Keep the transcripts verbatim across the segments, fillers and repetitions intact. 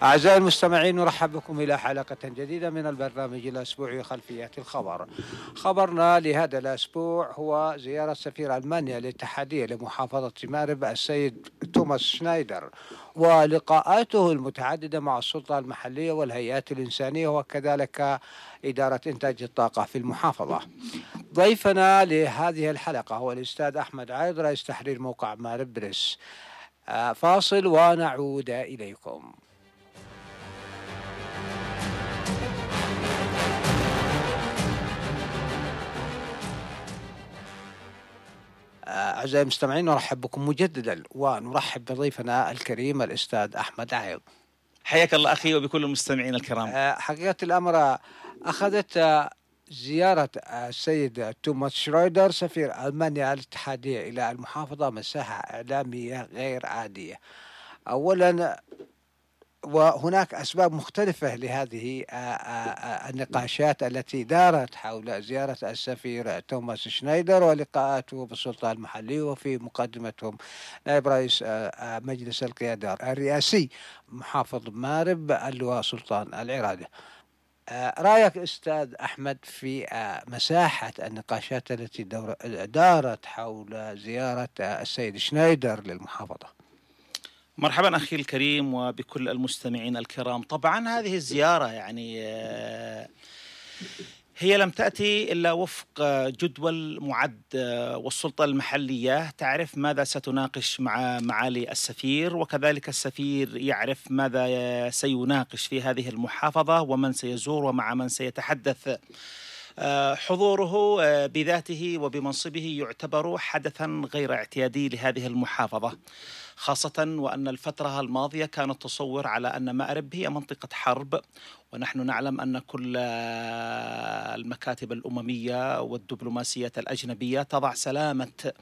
أعزائي المستمعين، نرحب بكم إلى حلقة جديدة من البرنامج الأسبوعي خلفيات الخبر. خبرنا لهذا الأسبوع هو زيارة سفير ألمانيا الاتحادية لمحافظة مأرب السيد توماس شنايدر، ولقاءاته المتعددة مع السلطة المحلية والهيئات الإنسانية وكذلك إدارة إنتاج الطاقة في المحافظة. ضيفنا لهذه الحلقة هو الأستاذ أحمد عايض، رئيس تحرير موقع مأرب بريس. آه، فاصل ونعود إليكم. أعزائي المستمعين، نرحب بكم مجددا ونرحب بضيفنا الكريم الأستاذ أحمد عايض. حياك الله أخي وبكل المستمعين الكرام. حقيقة الأمر أخذت زيارة السيد توماس شرويدر سفير ألمانيا الاتحادية إلى المحافظة مساحة إعلامية غير عادية. أولا، وهناك أسباب مختلفة لهذه النقاشات التي دارت حول زيارة السفير توماس شنايدر ولقاءاته بالسلطة المحلية، وفي مقدمتهم نائب رئيس مجلس القيادة الرئاسي محافظ مأرب اللواء سلطان العرادة. رأيك أستاذ أحمد في مساحة النقاشات التي دارت حول زيارة السيد شنايدر للمحافظة؟ مرحبا أخي الكريم وبكل المستمعين الكرام. طبعا هذه الزيارة يعني هي لم تأتي إلا وفق جدول معد، والسلطة المحلية تعرف ماذا ستناقش مع معالي السفير، وكذلك السفير يعرف ماذا سيناقش في هذه المحافظة ومن سيزور ومع من سيتحدث. حضوره بذاته وبمنصبه يعتبر حدثا غير اعتيادي لهذه المحافظة، خاصة وأن الفترة الماضية كان التصور على أن مأرب هي منطقة حرب، ونحن نعلم أن كل المكاتب الأممية والدبلوماسية الأجنبية تضع سلامة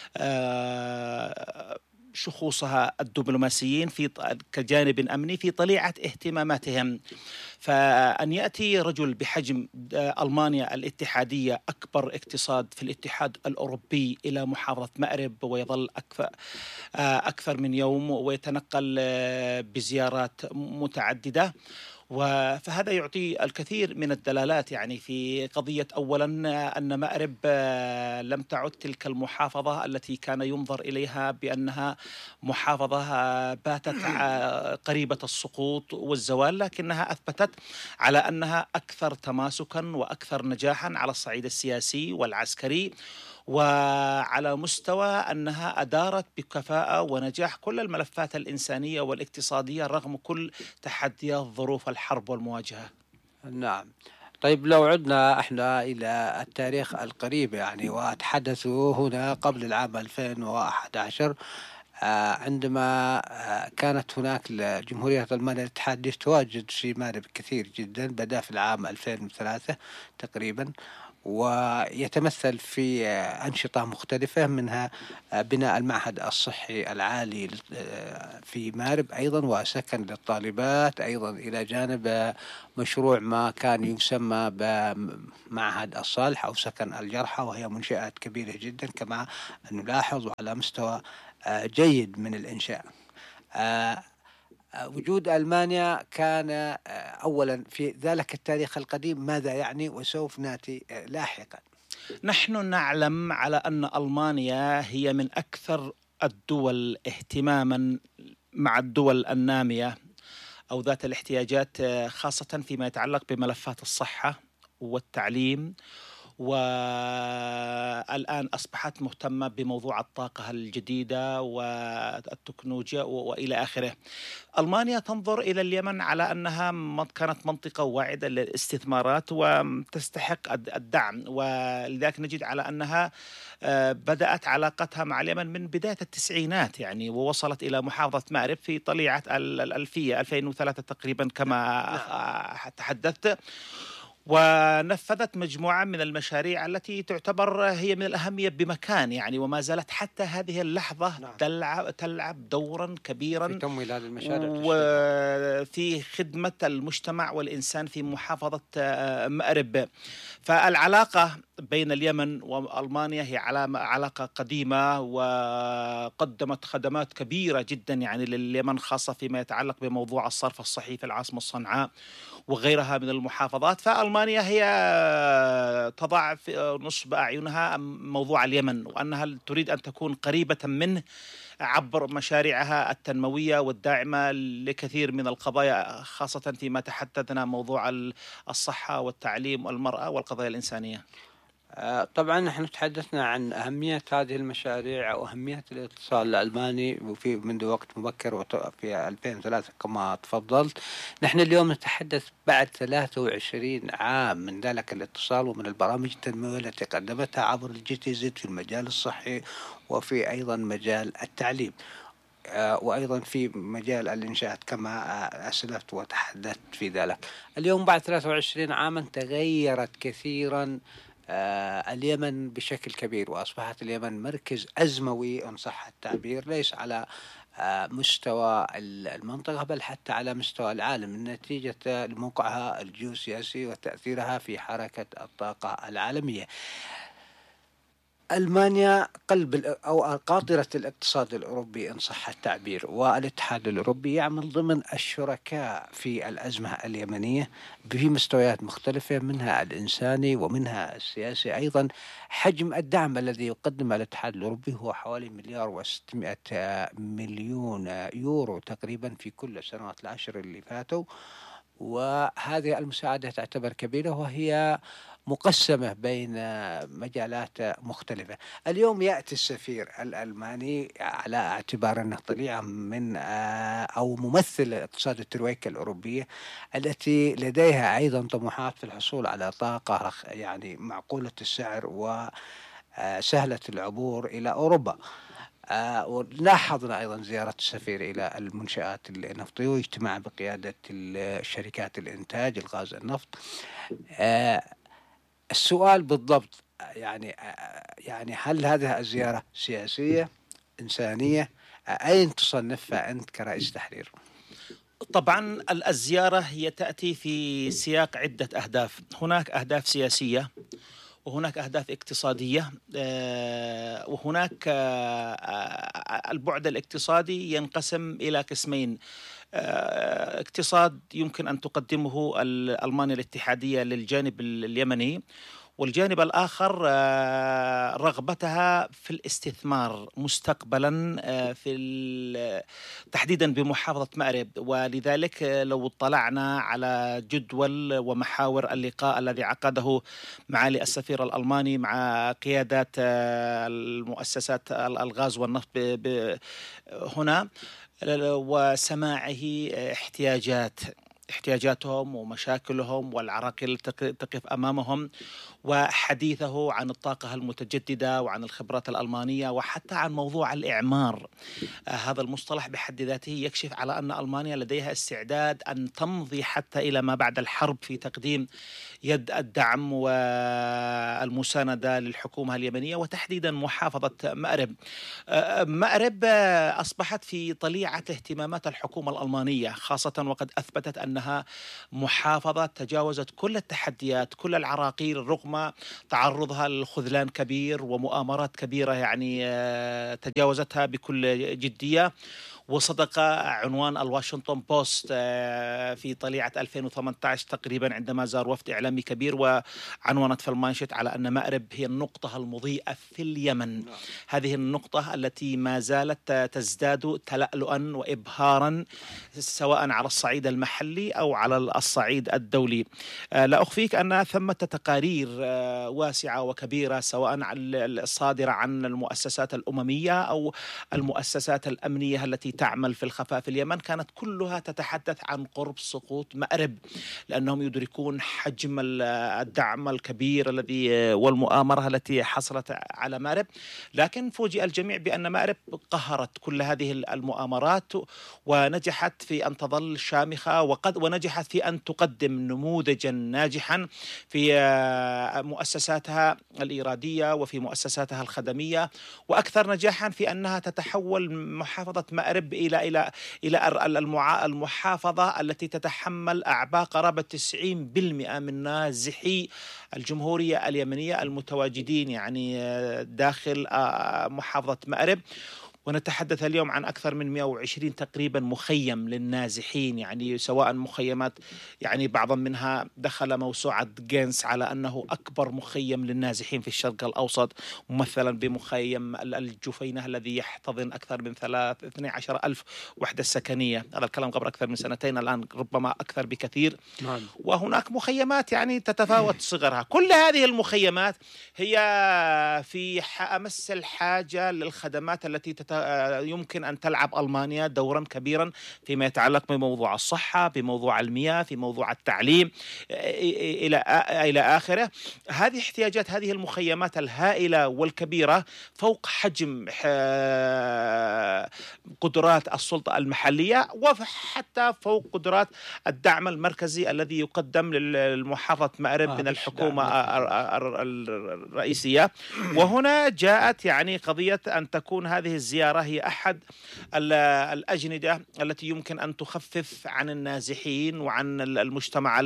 شخوصها الدبلوماسيين في كجانب أمني في طليعة اهتماماتهم. فأن يأتي رجل بحجم ألمانيا الاتحادية أكبر اقتصاد في الاتحاد الأوروبي إلى محافظة مأرب ويظل أكثر, أكثر من يوم ويتنقل بزيارات متعددة، فهذا يعطي الكثير من الدلالات يعني في قضية أولا أن مأرب لم تعد تلك المحافظة التي كان ينظر إليها بأنها محافظة باتت قريبة السقوط والزوال، لكنها أثبتت على أنها أكثر تماسكا وأكثر نجاحا على الصعيد السياسي والعسكري، وعلى مستوى أنها أدارت بكفاءة ونجاح كل الملفات الإنسانية والاقتصادية رغم كل تحديات ظروف الحرب والمواجهة. نعم. طيب، لو عدنا احنا إلى التاريخ القريب يعني، وأتحدثوا هنا قبل العام ألفين وأحد عشر عندما كانت هناك جمهورية ألمانيا الاتحادية تواجد في مأرب كثير جدا، بدأ في العام ألفين وثلاثة تقريبا، ويتمثل في أنشطة مختلفة منها بناء المعهد الصحي العالي في مأرب أيضا، وسكن للطالبات أيضا، إلى جانب مشروع ما كان يسمى بمعهد الصالح أو سكن الجرحى، وهي منشآت كبيرة جدا كما نلاحظ على مستوى جيد من الإنشاء. وجود ألمانيا كان أولا في ذلك التاريخ القديم ماذا يعني، وسوف نأتي لاحقا. نحن نعلم على أن ألمانيا هي من أكثر الدول اهتماما مع الدول النامية أو ذات الاحتياجات، خاصة فيما يتعلق بملفات الصحة والتعليم، والآن أصبحت مهتمة بموضوع الطاقة الجديدة والتكنولوجيا وإلى آخره. ألمانيا تنظر إلى اليمن على أنها كانت منطقة واعدة للاستثمارات وتستحق الدعم، ولذلك نجد على أنها بدأت علاقتها مع اليمن من بداية التسعينات يعني، ووصلت إلى محافظة مأرب في طليعة الألفية ألفين وثلاثة تقريبا كما تحدثت. ونفذت مجموعة من المشاريع التي تعتبر هي من الأهمية بمكان يعني، وما زالت حتى هذه اللحظة نعم. تلعب تلعب دورا كبيرا في تمويل هذه المشاريع وفي خدمة المجتمع والإنسان في محافظة مأرب. فالعلاقة بين اليمن وألمانيا هي علاقة قديمة، وقدمت خدمات كبيرة جدا يعني لليمن، خاصة فيما يتعلق بموضوع الصرف الصحي في العاصمة صنعاء وغيرها من المحافظات. فألمانيا هي تضع في نصب أعينها موضوع اليمن، وأنها تريد أن تكون قريبة منه عبر مشاريعها التنموية والداعمة لكثير من القضايا، خاصة فيما تحدثنا موضوع الصحة والتعليم والمرأة والقضايا الإنسانية. طبعا نحن تحدثنا عن أهمية هذه المشاريع وأهمية الاتصال الألماني وفي منذ وقت مبكر في ألفين وثلاثة كما تفضلت. نحن اليوم نتحدث بعد ثلاثة وعشرين عام من ذلك الاتصال ومن البرامج التنموية التي قدمتها عبر الجي تي زد في المجال الصحي، وفي أيضا مجال التعليم، وأيضا في مجال الإنشاءات كما أسلفت وتحدثت في ذلك. اليوم بعد ثلاثة وعشرين عاما تغيرت كثيرا آه اليمن بشكل كبير، وأصبحت اليمن مركز أزموي إن صح التعبير، ليس على آه مستوى المنطقة بل حتى على مستوى العالم، نتيجة لموقعها الجيوسياسي وتأثيرها في حركة الطاقة العالمية. ألمانيا قلب أو قاطرة الاقتصاد الأوروبي إن صح التعبير، والاتحاد الأوروبي يعمل ضمن الشركاء في الأزمة اليمنية في مستويات مختلفة، منها الإنساني ومنها السياسي. أيضا حجم الدعم الذي يقدمه الاتحاد الأوروبي هو حوالي مليار وستمائة مليون يورو تقريبا في كل السنوات العشر اللي فاتوا، وهذه المساعدة تعتبر كبيرة وهي مقسمة بين مجالات مختلفة. اليوم يأتي السفير الألماني على اعتبار أنه طليعة من أو ممثل الاقتصاد الترويكا الأوروبية التي لديها أيضا طموحات في الحصول على طاقة يعني معقولة السعر وسهلة العبور إلى أوروبا. آه ولاحظنا أيضا زيارة السفير إلى المنشآت النفطية واجتماع بقيادة شركات الإنتاج الغاز النفط. آه السؤال بالضبط يعني آه يعني هل هذه الزيارة سياسية إنسانية؟ آه أين تصنفها أنت كرئيس تحرير؟ طبعا الزيارة هي تأتي في سياق عدة أهداف. هناك أهداف سياسية، وهناك أهداف اقتصادية، وهناك البعد الاقتصادي ينقسم إلى قسمين. اقتصاد يمكن أن تقدمه ألمانيا الاتحادية للجانب اليمني، والجانب الآخر رغبتها في الاستثمار مستقبلا في تحديدا بمحافظة مأرب. ولذلك لو اطلعنا على جدول ومحاور اللقاء الذي عقده معالي السفير الألماني مع قيادات المؤسسات الغاز والنفط هنا، وسماعه احتياجات احتياجاتهم ومشاكلهم والعراقيل تقف أمامهم، وحديثه عن الطاقة المتجددة وعن الخبرات الألمانية وحتى عن موضوع الإعمار. آه هذا المصطلح بحد ذاته يكشف على أن ألمانيا لديها استعداد أن تمضي حتى إلى ما بعد الحرب في تقديم يد الدعم والمساندة للحكومة اليمنية وتحديدا محافظة مأرب. آه مأرب آه أصبحت في طليعة اهتمامات الحكومة الألمانية، خاصة وقد أثبتت أنها محافظة تجاوزت كل التحديات كل العراقيل رغم تعرضها لخذلان كبير ومؤامرات كبيرة يعني تجاوزتها بكل جدية. وصدق عنوان الواشنطن بوست في طليعة ألفين وثمانية عشر تقريبا عندما زار وفد إعلامي كبير وعنونت في المانشيت على أن مأرب هي النقطة المضيئة في اليمن. هذه النقطة التي ما زالت تزداد تلألؤا وإبهارا سواء على الصعيد المحلي أو على الصعيد الدولي. لا أخفيك أن ثمة تقارير واسعة وكبيرة سواء الصادرة عن المؤسسات الأممية أو المؤسسات الأمنية التي تعمل في الخفاء في اليمن كانت كلها تتحدث عن قرب سقوط مأرب، لأنهم يدركون حجم الدعم الكبير الذي والمؤامرة التي حصلت على مأرب. لكن فوجئ الجميع بأن مأرب قهرت كل هذه المؤامرات ونجحت في أن تظل شامخة، وقد ونجحت في أن تقدم نموذجا ناجحا في مؤسساتها الإيرادية وفي مؤسساتها الخدمية، وأكثر نجاحا في أنها تتحول محافظة مأرب إلى إلى إلى المحافظة التي تتحمل أعباء قرابة تسعين بالمئة من نازحي الجمهورية اليمنية المتواجدين يعني داخل محافظة مأرب. ونتحدث اليوم عن أكثر من مئة وعشرين تقريبا مخيم للنازحين، يعني سواء مخيمات يعني بعضا منها دخل موسوعة جينس على أنه أكبر مخيم للنازحين في الشرق الأوسط، ممثلا بمخيم الجفينة الذي يحتضن أكثر من اثني عشر ألف وحدة سكنية. هذا الكلام قبل أكثر من سنتين، الآن ربما أكثر بكثير. نعم. وهناك مخيمات يعني تتفاوت صغرها. كل هذه المخيمات هي في أمس الحاجة للخدمات التي تت يمكن أن تلعب ألمانيا دورا كبيرا فيما يتعلق بموضوع الصحة، بموضوع المياه، في موضوع التعليم إلى إلى آخره. هذه احتياجات هذه المخيمات الهائلة والكبيرة فوق حجم قدرات السلطة المحلية، وحتى فوق قدرات الدعم المركزي الذي يقدم للمحافظة مأرب من الحكومة الرئيسية. وهنا جاءت يعني قضية أن تكون هذه الزيارة هي أحد الأجندة التي يمكن أن تخفف عن النازحين وعن المجتمع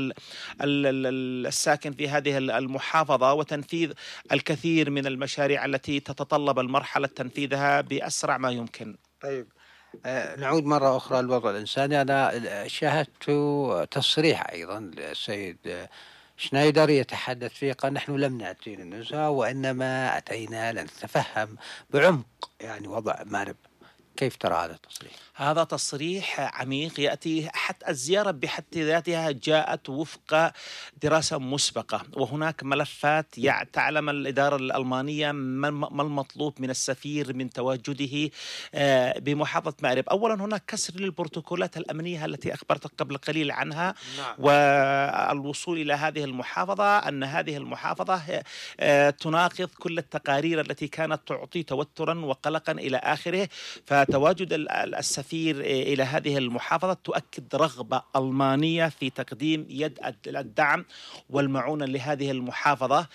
الساكن في هذه المحافظة، وتنفيذ الكثير من المشاريع التي تتطلب المرحلة تنفيذها بأسرع ما يمكن. طيب آه نعود مرة أخرى للوضع الإنساني. أنا شاهدت تصريح أيضا للسيد شنايدر يتحدث فيه، قال نحن لم نأتي للنزهة وإنما أتينا لنتفهم بعمق يعني وضع مأرب. كيف ترى هذا التصريح؟ هذا تصريح عميق يأتي، حتى الزيارة بحد ذاتها جاءت وفق دراسة مسبقة، وهناك ملفات تعلم الإدارة الألمانية ما المطلوب من السفير من تواجده بمحافظة مأرب. أولا هناك كسر للبروتوكولات الأمنية التي أخبرتك قبل قليل عنها. نعم. والوصول إلى هذه المحافظة، أن هذه المحافظة تناقض كل التقارير التي كانت تعطي توترا وقلقا إلى آخره. فتواجد السفير إلى هذه المحافظة تؤكد رغبة ألمانية في تقديم يد الدعم والمعونة لهذه المحافظة،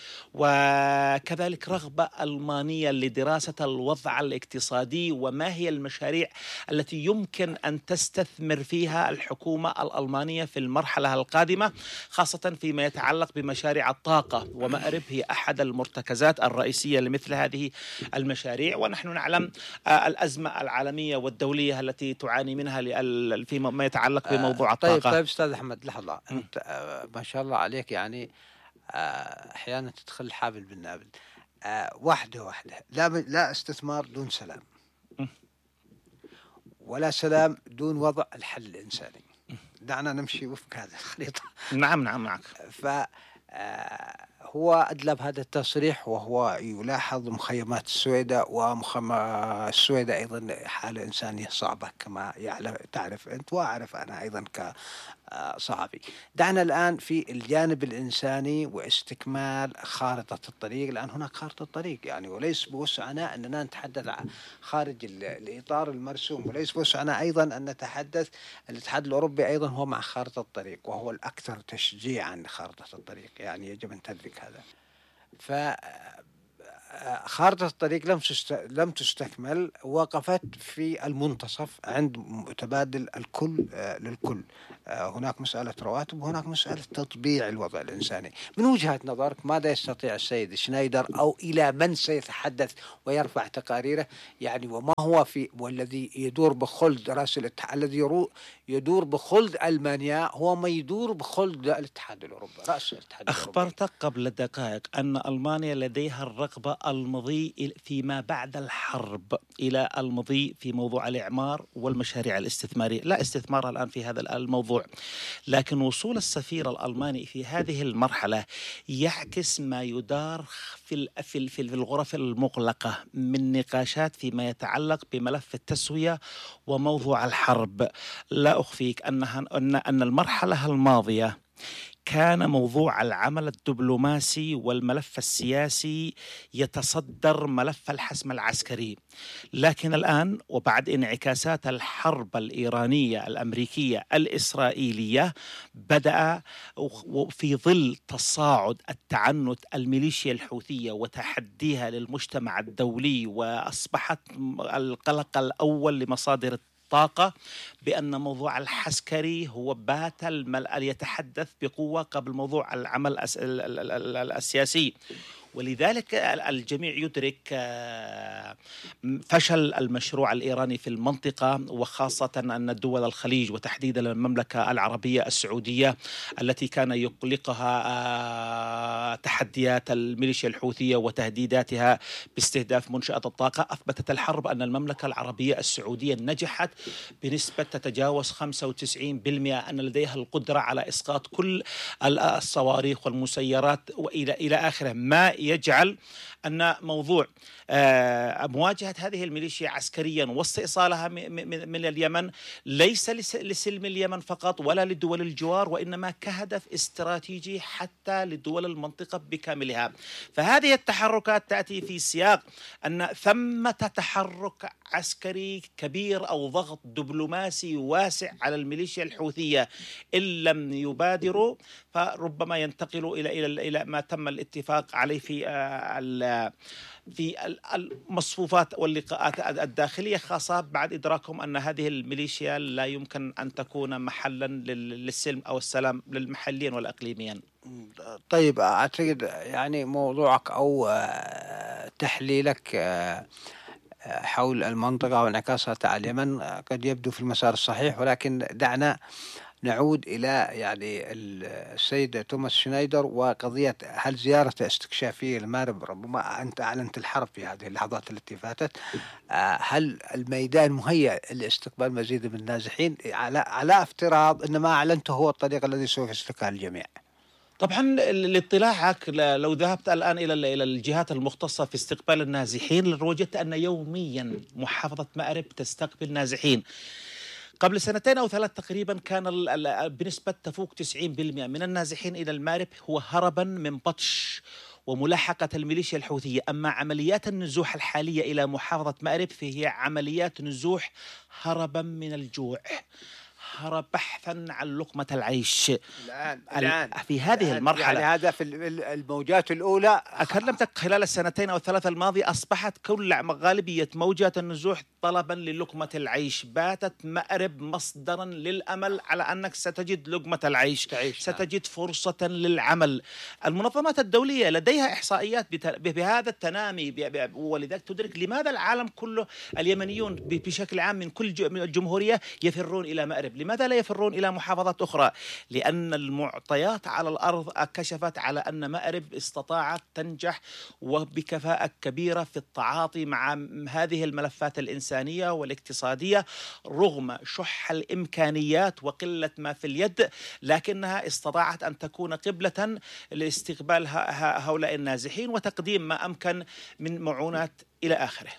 وكذلك رغبة ألمانية لدراسة الوضع الاقتصادي وما هي المشاريع التي يمكن أن تستثمر فيها الحكومة الألمانية في المرحلة القادمة، خاصة فيما يتعلق بمشاريع الطاقة. ومأرب هي أحد المرتكزات الرئيسية لمثل هذه المشاريع، ونحن نعلم الأزمة العالمية والدولية التي تعاني منها فيما يتعلق بموضوع الطاقة. طيب طيب أستاذ أحمد، لحظة، أنت ما شاء الله عليك يعني أحيانا تدخل الحابل بالنابل. واحدة واحدة، لا لا استثمار دون سلام، ولا سلام دون وضع الحل الإنساني. دعنا نمشي وفق هذه الخريطة. نعم نعم معك. ف هو أدلب هذا التصريح وهو يلاحظ مخيمات السويدة، ومخيم السويدة أيضا حالة إنسانية صعبة كما يعلم تعرف أنت وأعرف أنا أيضا كصحفي. دعنا الآن في الجانب الإنساني واستكمال خارطة الطريق. الآن هناك خارطة طريق يعني، وليس بوسعنا أننا نتحدث خارج الإطار المرسوم، وليس بوسعنا أيضا أن نتحدث. الاتحاد الأوروبي أيضا هو مع خارطة الطريق، وهو الأكثر تشجيعا لخارطة الطريق، يعني يجب أن تدرك هذا. فخارطة الطريق لم لم تستكمل، وقفت في المنتصف عند متبادل الكل للكل. هناك مسألة رواتب، وهناك مسألة تطبيع الوضع الإنساني. من وجهة نظرك ماذا يستطيع السيد شنايدر، أو إلى من سيتحدث ويرفع تقاريره يعني، وما هو في والذي يدور بخلد رأس الاتحاد، الذي يدور بخلد ألمانيا هو ما يدور بخلد الاتحاد الأوروبي، رأس الاتحاد الأوروبي. أخبرتك قبل دقائق أن ألمانيا لديها الرغبة المضي فيما بعد الحرب إلى المضي في موضوع الإعمار والمشاريع الاستثمارية. لا استثمار الآن في هذا الموضوع، لكن وصول السفير الألماني في هذه المرحلة يعكس ما يدار في في في الغرف المغلقة من نقاشات فيما يتعلق بملف التسوية وموضوع الحرب. لا أخفيك أنها أن أن المرحلة الماضية كان موضوع العمل الدبلوماسي والملف السياسي يتصدر ملف الحسم العسكري، لكن الآن وبعد انعكاسات الحرب الإيرانية الأمريكية الإسرائيلية بدأ في ظل تصاعد التعنت الميليشيا الحوثية وتحديها للمجتمع الدولي، وأصبحت القلق الأول لمصادر طاقة بأن موضوع العسكري هو بات الملأ يتحدث بقوة قبل موضوع العمل السياسي. ولذلك الجميع يدرك فشل المشروع الإيراني في المنطقة، وخاصة أن دول الخليج وتحديدا المملكة العربية السعودية التي كان يقلقها تحديات الميليشيا الحوثية وتهديداتها باستهداف منشآت الطاقة، أثبتت الحرب أن المملكة العربية السعودية نجحت بنسبة تتجاوز خمسة وتسعين بالمئة أن لديها القدرة على إسقاط كل الصواريخ والمسيرات وإلى إلى آخره، ما يجعل أن موضوع مواجهة هذه الميليشيا عسكريا واستئصالها من اليمن ليس لسلم اليمن فقط ولا لدول الجوار، وإنما كهدف استراتيجي حتى لدول المنطقة بكاملها. فهذه التحركات تأتي في سياق أن ثمة تحرك عسكري كبير أو ضغط دبلوماسي واسع على الميليشيا الحوثية. إن لم يبادروا فربما ينتقلوا إلى إلى إلى ما تم الاتفاق عليه في في المصفوفات واللقاءات الداخلية، خاصة بعد إدراكهم أن هذه الميليشيا لا يمكن أن تكون محلا للسلم أو السلام للمحليين والأقليميين. طيب، أعتقد يعني موضوعك أو تحليلك حول المنطقة وانعكاساتها على اليمن قد يبدو في المسار الصحيح، ولكن دعنا نعود إلى يعني السيد توماس شنايدر وقضية هل زيارته استكشافية للمأرب، ربما أنت أعلنت الحرب في هذه اللحظات التي فاتت، هل الميدان مهيأ لاستقبال مزيد من النازحين على على افتراض أن ما أعلنته هو الطريق الذي سوف يسلكها الجميع؟ طبعا لاطلاعك لو ذهبت الآن إلى إلى الجهات المختصة في استقبال النازحين وجدت أن يوميا محافظة مأرب تستقبل نازحين. قبل سنتين أو ثلاث تقريبا كان بنسبة تفوق تسعين بالمئة من النازحين إلى المأرب هو هربا من بطش وملاحقة الميليشيا الحوثية. أما عمليات النزوح الحالية إلى محافظة مأرب فهي عمليات نزوح هربا من الجوع، هرب بحثا عن لقمة العيش. الآن الآن في هذه الآن المرحلة يعني هذا في الموجات الأولى أكلمتك خلال السنتين أو الثلاثة الماضية أصبحت كل غالبية موجات النزوح طلبا للقمة العيش. باتت مأرب مصدرا للأمل على أنك ستجد لقمة العيش، تعيش. ستجد فرصة للعمل. المنظمات الدولية لديها إحصائيات بهذا التنامي، ولذلك تدرك لماذا العالم كله اليمنيون بشكل عام من كل الجمهورية يفرون إلى مأرب. لماذا لا يفرون إلى محافظات أخرى؟ لأن المعطيات على الأرض كشفت على أن مأرب استطاعت تنجح وبكفاءة كبيرة في التعاطي مع هذه الملفات الإنسانية والاقتصادية رغم شح الإمكانيات وقلة ما في اليد، لكنها استطاعت أن تكون قبلة لاستقبال هؤلاء النازحين وتقديم ما أمكن من معونات إلى آخره.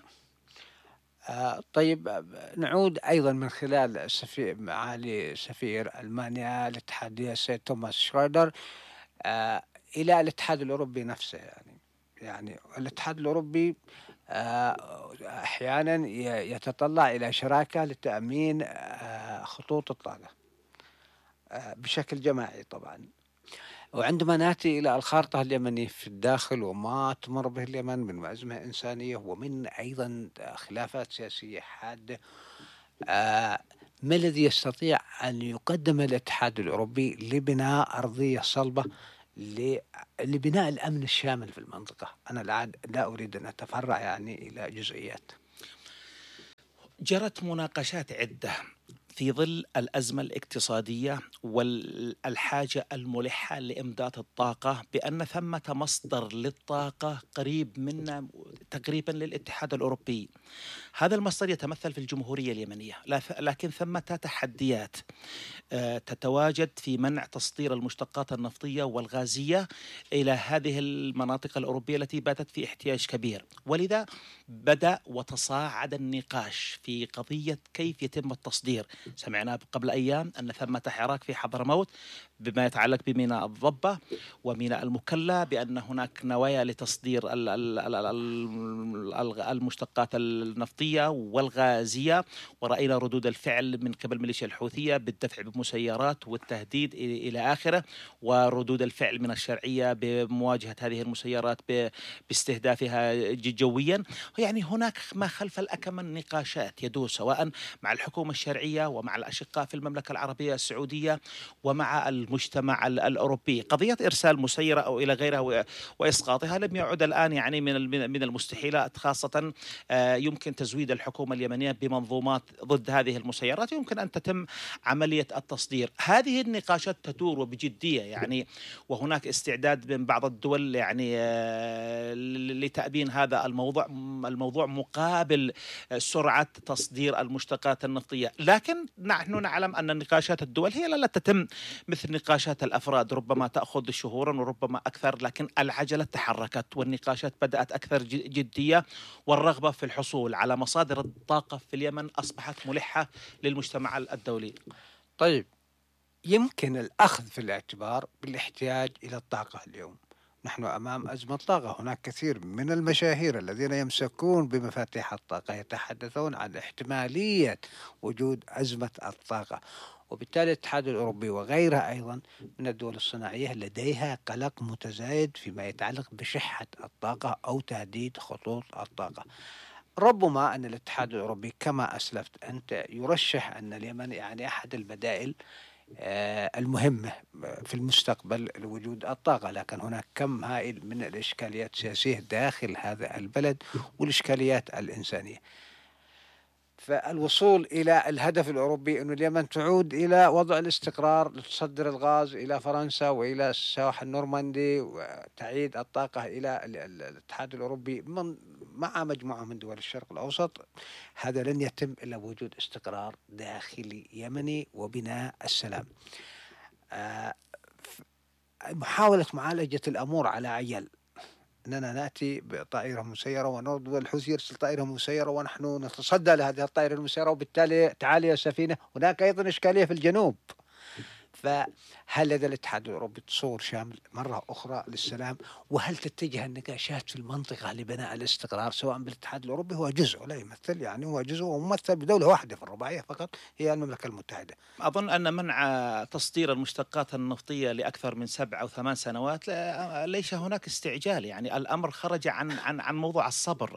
آه طيب، نعود أيضا من خلال السفير معالي سفير ألمانيا الاتحادية السيد توماس شرايدر آه إلى الاتحاد الأوروبي نفسه. يعني يعني الاتحاد الأوروبي آه أحيانا يتطلع إلى شراكة لتأمين آه خطوط الطاقة آه بشكل جماعي طبعا. وعندما نأتي إلى الخارطة اليمنية في الداخل وما تمر به اليمن من أزمة إنسانية ومن أيضا خلافات سياسية حادة، آه ما الذي يستطيع أن يقدم الاتحاد الأوروبي لبناء أرضية صلبة لبناء الأمن الشامل في المنطقة؟ أنا لا, لا أريد أن أتفرع يعني إلى جزئيات. جرت مناقشات عدة في ظل الأزمة الاقتصادية والحاجة الملحة لإمداد الطاقة، بأن ثمة مصدر للطاقة قريب منا تقريبا للاتحاد الأوروبي. هذا المصدر يتمثل في الجمهورية اليمنية، لكن ثمة تحديات تتواجد في منع تصدير المشتقات النفطية والغازية إلى هذه المناطق الأوروبية التي باتت في احتياج كبير. ولذا بدأ وتصاعد النقاش في قضية كيف يتم التصدير. سمعنا قبل أيام أن ثمة حراك في حضرموت بما يتعلق بميناء الضبة وميناء المكلا، بأن هناك نوايا لتصدير المشتقات النفطية والغازية، ورأينا ردود الفعل من قبل ميليشيا الحوثية بالدفع بمسيرات والتهديد إلى آخره، وردود الفعل من الشرعية بمواجهة هذه المسيرات باستهدافها جويا. يعني هناك ما خلف الأكمن نقاشات يدور سواء مع الحكومة الشرعية ومع الأشقاء في المملكة العربية السعودية ومع المجتمع الأوروبي. قضية إرسال مسيرة أو إلى غيرها وإسقاطها لم يعد الآن يعني من من المستحيلات، خاصة يمكن تزويد الحكومة اليمنية بمنظومات ضد هذه المسيرات، يمكن أن تتم عملية التصدير. هذه النقاشات تدور وبجدية يعني، وهناك استعداد من بعض الدول يعني لتأبين هذا الموضوع الموضوع مقابل سرعة تصدير المشتقات النفطية. لكن نحن نعلم أن نقاشات الدول هي لا تتم مثل نقاشات الأفراد، ربما تأخذ شهورا وربما أكثر، لكن العجلة تحركت والنقاشات بدأت أكثر جدية، والرغبة في الحصول على مصادر الطاقة في اليمن أصبحت ملحة للمجتمع الدولي. طيب، يمكن الأخذ في الاعتبار بالاحتياج إلى الطاقة اليوم. نحن أمام أزمة طاقة. هناك كثير من المشاهير الذين يمسكون بمفاتيح الطاقة يتحدثون عن احتمالية وجود أزمة الطاقة، وبالتالي الاتحاد الأوروبي وغيرها أيضا من الدول الصناعية لديها قلق متزايد فيما يتعلق بشحة الطاقة أو تهديد خطوط الطاقة. ربما أن الاتحاد الأوروبي كما أسلفت أنت يرشح أن اليمن يعني أحد البدائل المهمة في المستقبل لوجود الطاقة، لكن هناك كم هائل من الإشكاليات السياسية داخل هذا البلد والإشكاليات الإنسانية. فالوصول إلى الهدف الأوروبي أن اليمن تعود إلى وضع الاستقرار لتصدر الغاز إلى فرنسا وإلى السواحل النورماندي وتعيد الطاقة إلى الاتحاد الأوروبي من مع مجموعة من دول الشرق الأوسط، هذا لن يتم إلا بوجود استقرار داخلي يمني وبناء السلام. محاولة معالجة الأمور على عجل، أننا نأتي بطائرة مسيرة ونرد والحوثي يرسل طائرة مسيرة ونحن نتصدى لهذه الطائرة المسيرة، وبالتالي تعالي يا سفينة. هناك أيضا إشكالية في الجنوب. فهل لدى الاتحاد الأوروبي تصور شامل مرة أخرى للسلام؟ وهل تتجه النقاشات في المنطقة لبناء الاستقرار سواء بالاتحاد الأوروبي؟ هو جزء لا يمثل، يعني هو جزء وممثل بدولة واحدة في الرباعية فقط هي المملكة المتحدة. أظن أن منع تصدير المشتقات النفطية لأكثر من سبع أو ثمان سنوات ليس هناك استعجال، يعني الأمر خرج عن عن عن موضوع الصبر.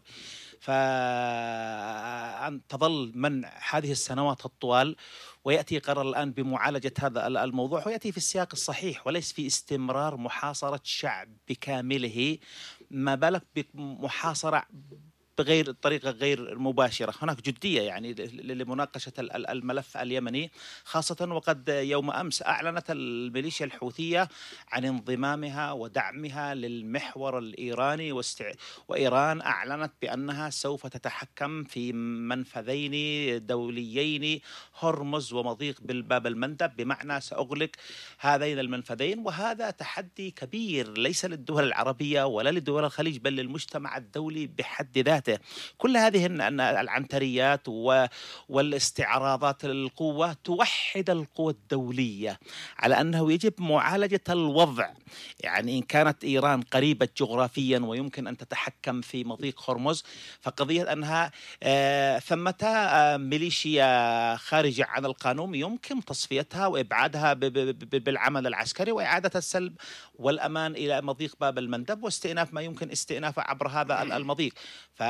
فأن تظل منع هذه السنوات الطوال ويأتي قرار الآن بمعالجة هذا الموضوع، ويأتي في السياق الصحيح وليس في استمرار محاصرة شعب بكامله، ما بالك بمحاصرة بغير طريقة غير مباشرة. هناك جدية يعني لمناقشة الملف اليمني، خاصة وقد يوم أمس أعلنت الميليشيا الحوثية عن انضمامها ودعمها للمحور الإيراني، واستع... وإيران أعلنت بأنها سوف تتحكم في منفذين دوليين، هرمز ومضيق بالباب المندب، بمعنى سأغلق هذين المنفذين. وهذا تحدي كبير ليس للدول العربية ولا لدول الخليج بل للمجتمع الدولي بحد ذاته. كل هذه العنتريات والاستعراضات للقوة توحد القوى الدولية على أنه يجب معالجة الوضع. يعني إن كانت إيران قريبة جغرافيا ويمكن أن تتحكم في مضيق هرمز، فقضية أنها ثمة ميليشيا خارجة عن القانون يمكن تصفيتها وإبعادها بالعمل العسكري وإعادة السلم والأمان إلى مضيق باب المندب واستئناف ما يمكن استئنافه عبر هذا المضيق. ف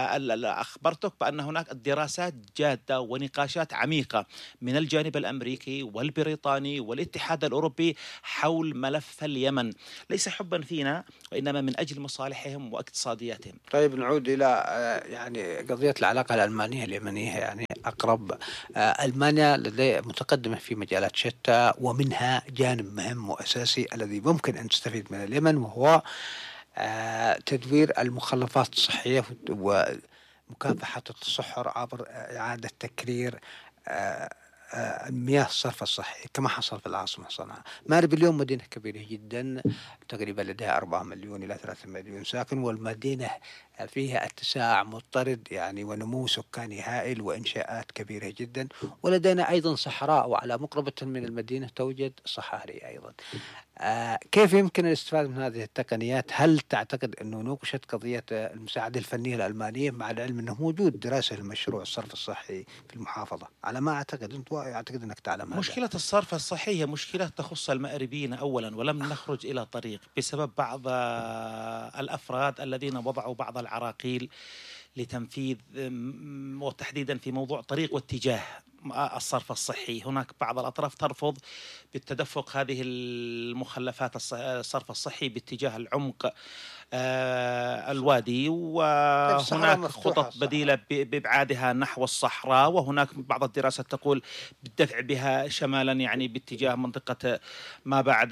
أخبرتك بأن هناك دراسات جادة ونقاشات عميقة من الجانب الأمريكي والبريطاني والاتحاد الأوروبي حول ملف اليمن، ليس حبا فينا وإنما من أجل مصالحهم واقتصادياتهم. طيب نعود إلى يعني قضية العلاقة الألمانية اليمنية. يعني أقرب ألمانيا لدي متقدمة في مجالات شتى، ومنها جانب مهم وأساسي الذي ممكن أن تستفيد من اليمن، وهو تدوير المخلفات الصحية ومكافحة التصحر عبر إعادة تكرير المياه الصرف الصحي كما حصل في العاصمة صنعاء. مأرب اليوم مدينة كبيرة جدا، تقريبا لديها أربعة مليون إلى ثلاثة مليون ساكن، والمدينة فيها اتساع مضطرد يعني ونمو سكاني هائل وإنشاءات كبيرة جدا. ولدينا أيضا صحراء، وعلى مقربة من المدينة توجد صحاري أيضا. آه كيف يمكن الاستفادة من هذه التقنيات؟ هل تعتقد أنه نوقشت قضية المساعدة الفنية الألمانية، مع العلم أنه موجود دراسة لمشروع الصرف الصحي في المحافظة؟ على ما أعتقد، أنت أعتقد أنك تعلم هذا. مشكلة الصرف الصحي هي مشكلة تخص المأربين أولا، ولم نخرج إلى طريق بسبب بعض الأفراد الذين وضعوا بعض العراقيل لتنفيذ، وتحديدا في موضوع طريق واتجاه الصرف الصحي. هناك بعض الأطراف ترفض بالتدفق هذه المخلفات الصرف الصحي باتجاه العمق الوادي، وهناك خطط بديلة بإبعادها نحو الصحراء، وهناك بعض الدراسات تقول بالدفع بها شمالا يعني باتجاه منطقة ما بعد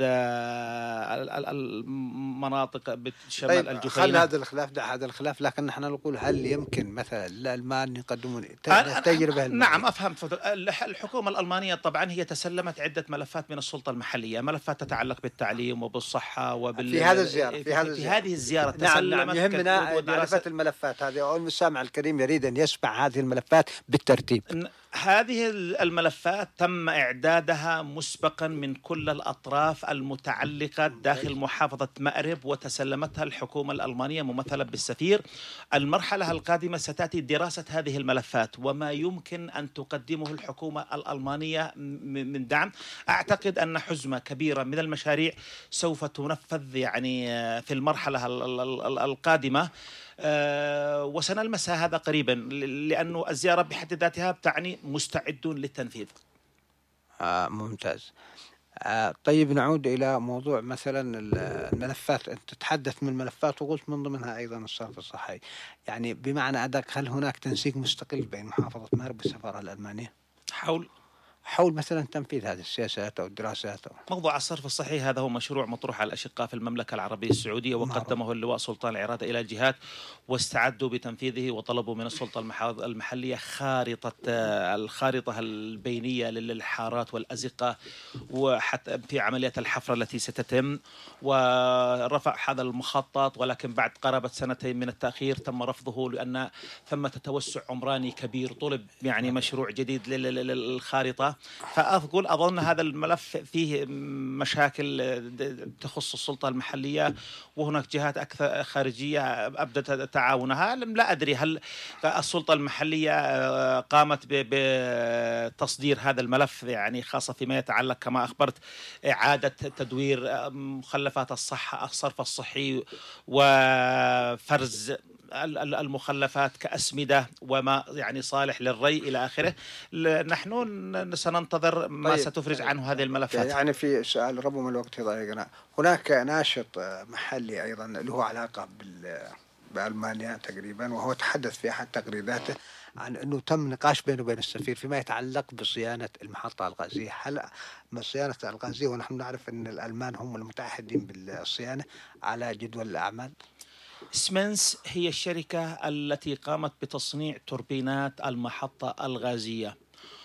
المناطق بالشمال. طيب الجفينة. خل هذا الخلاف، دع هذا الخلاف، لكن نحن نقول هل يمكن مثلا الألمان يقدمون تجربة؟ نعم أفهم. الحكومة الألمانية طبعا هي تسلمت عدة ملفات من السلطة المحلية، ملفات تتعلق بالتعليم وبالصحة وبال في هذا الزيارة في, في, هذا في هذه الزيارة. نعم, نعم يهمنا معرفة الملفات هذه، والمستمع الكريم يريد أن يسمع هذه الملفات بالترتيب. هذه الملفات تم إعدادها مسبقا من كل الأطراف المتعلقة داخل محافظة مأرب، وتسلمتها الحكومة الألمانية ممثلة بالسفير. المرحلة القادمة ستأتي دراسة هذه الملفات وما يمكن أن تقدمه الحكومة الألمانية من دعم. أعتقد أن حزمة كبيرة من المشاريع سوف تنفذ يعني في المرحلة القادمة، أه وسنلمسها هذا قريبا، لأنه الزيارة بحد ذاتها بتعني مستعدون للتنفيذ. آه ممتاز. آه طيب نعود إلى موضوع مثلا الملفات. أنت تتحدث من الملفات وقلت من ضمنها أيضا الصرف الصحي، يعني بمعنى أدق هل هناك تنسيق مستقل بين محافظة مأرب والسفارة الألمانية حول حول مثلا تنفيذ هذه السياسات أو الدراسات؟ أو موضوع الصرف الصحي هذا هو مشروع مطروح على الأشقاء في المملكة العربية السعودية، وقدمه اللواء سلطان العرادة إلى الجهات واستعدوا بتنفيذه، وطلبوا من السلطة المحلية خارطة الخارطة البينية للحارات والأزقة وحتى في عملية الحفر التي ستتم، ورفع هذا المخطط، ولكن بعد قرابة سنتين من التأخير تم رفضه لأن ثمة توسع عمراني كبير، طلب يعني مشروع جديد للخارطة. فأقول أظن هذا الملف فيه مشاكل تخص السلطة المحلية، وهناك جهات أكثر خارجية أبدت تعاونها. لا أدري هل السلطة المحلية قامت بتصدير هذا الملف، يعني خاصة فيما يتعلق كما أخبرت إعادة تدوير مخلفات الصحة الصرف الصحي وفرز المخلفات كأسمدة وما يعني صالح للري إلى آخره. نحن سننتظر ما طيب ستفرج عنه هذه الملفات. يعني في سؤال ربما الوقت ضايقنا، هناك ناشط محلي أيضا له علاقة بألمانيا تقريبا، وهو تحدث في أحد تغريداته عن أنه تم نقاش بينه وبين السفير فيما يتعلق بصيانة المحطة الغازية. هل صيانة الغازية، ونحن نعرف أن الألمان هم المتعهدين بالصيانة، على جدول الأعمال؟ سمنس هي الشركة التي قامت بتصنيع توربينات المحطة الغازية،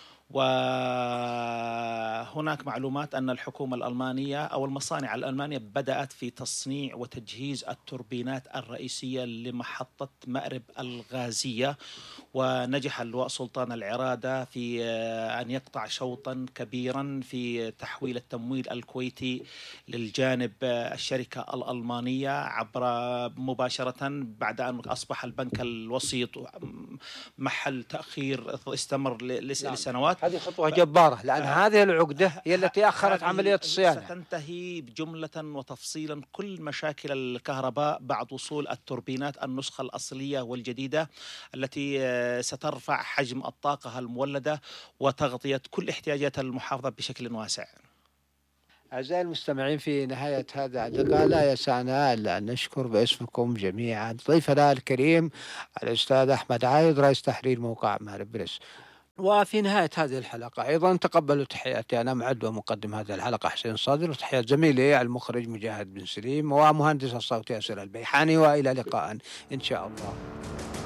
وهناك معلومات أن الحكومة الألمانية أو المصانع الألمانية بدأت في تصنيع وتجهيز التوربينات الرئيسية لمحطة مأرب الغازية، ونجح اللواء سلطان العرادة في أن يقطع شوطا كبيرا في تحويل التمويل الكويتي للجانب الشركة الألمانية عبر مباشرة، بعد أن أصبح البنك الوسيط محل تأخير استمر لسنوات. هذه خطوة جبارة، لأن هذه العقدة هي التي أخرت عملية الصيانة. ستنتهي جملة وتفصيلا كل مشاكل الكهرباء بعد وصول التوربينات النسخة الأصلية والجديدة التي سترفع حجم الطاقة المولدة وتغطية كل احتياجات المحافظة بشكل واسع. أعزائي المستمعين، في نهاية هذا اللقاء لا يسعنا إلا أن نشكر باسمكم جميعا ضيفنا الكريم الأستاذ أحمد عايض، رئيس تحرير موقع معرب بريس. وفي نهاية هذه الحلقة أيضا تقبلوا تحياتي أنا معد ومقدم هذه الحلقة حسين صادر، وتحيات زميلي المخرج مجاهد بن سليم ومهندس الصوت ياسر البيحاني، وإلى لقاء إن شاء الله.